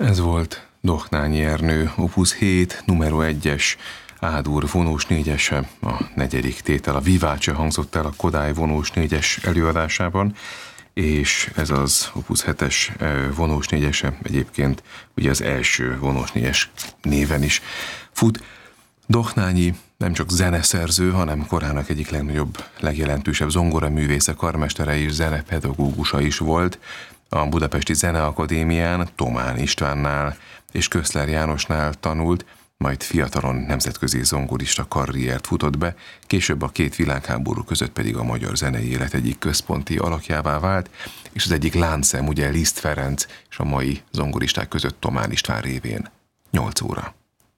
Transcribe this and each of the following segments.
Ez volt Dohnányi Ernő, Opus 7, numero 1-es, A-dur vonós 4-ese, a negyedik tétel, a Vivace hangzott el a Kodály vonós 4-es előadásában, és ez az Opus 7-es vonós 4-ese egyébként ugye az első vonós 4-es néven is fut. Dohnányi nem csak zeneszerző, hanem korának egyik legnagyobb, legjelentősebb zongoraművésze, karmestere és zenepedagógusa is volt. A Budapesti Zeneakadémián Thomán Istvánnál és Köszler Jánosnál tanult, majd fiatalon nemzetközi zongorista karriert futott be, később a két világháború között pedig a magyar zenei élet egyik központi alakjává vált, és az egyik láncszem ugye Liszt Ferenc és a mai zongoristák között Thomán István révén. 8 óra.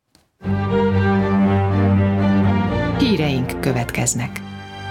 Híreink következnek.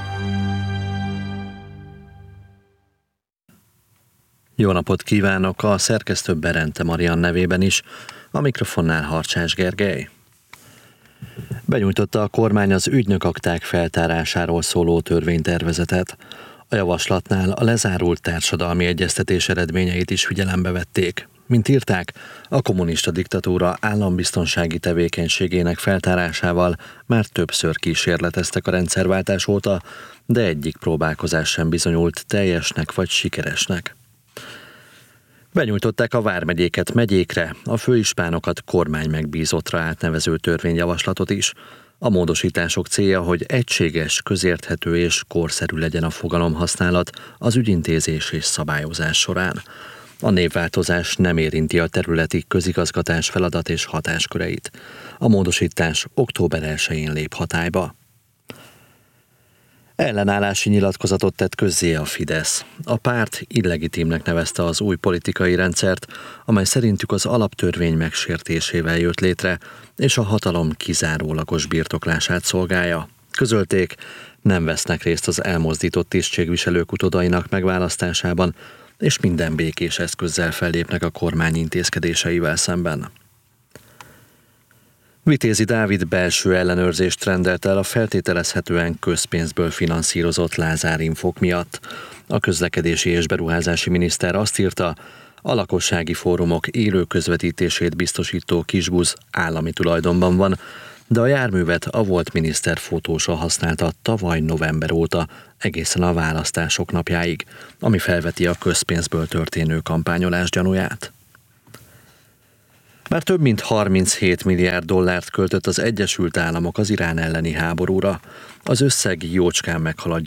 Jó napot kívánok, a szerkesztő Berente Marian nevében is, a mikrofonnál Harcsás Gergely. Benyújtotta a kormány az ügynökakták feltárásáról szóló törvénytervezetet. A javaslatnál a lezárult társadalmi egyeztetés eredményeit is figyelembe vették. Mint írták, a kommunista diktatúra állambiztonsági tevékenységének feltárásával már többször kísérleteztek a rendszerváltás óta, de egyik próbálkozás sem bizonyult teljesnek vagy sikeresnek. Benyújtották a vármegyéket megyékre, a főispánokat kormány megbízottra átnevező törvényjavaslatot is. A módosítások célja, hogy egységes, közérthető és korszerű legyen a fogalomhasználat az ügyintézés és szabályozás során. A névváltozás nem érinti a területi közigazgatás feladat és hatásköreit. A módosítás október 1-én lép hatályba. Ellenállási nyilatkozatot tett közzé a Fidesz. A párt illegitimnek nevezte az új politikai rendszert, amely szerintük az alaptörvény megsértésével jött létre, és a hatalom kizárólagos birtoklását szolgálja. Közölték, nem vesznek részt az elmozdított tisztségviselők utódainak megválasztásában, és minden békés eszközzel fellépnek a kormány intézkedéseivel szemben. Vitézi Dávid belső ellenőrzést rendelt el a feltételezhetően közpénzből finanszírozott Lázár Infok miatt. A közlekedési és beruházási miniszter azt írta, a lakossági fórumok élő közvetítését biztosító kisbusz állami tulajdonban van, de a járművet a volt miniszter fotósa használta tavaly november óta, egészen a választások napjáig, ami felveti a közpénzből történő kampányolás gyanúját. Már több mint 37 milliárd dollárt költött az Egyesült Államok az Irán elleni háborúra. Az összeg jócskán meghaladja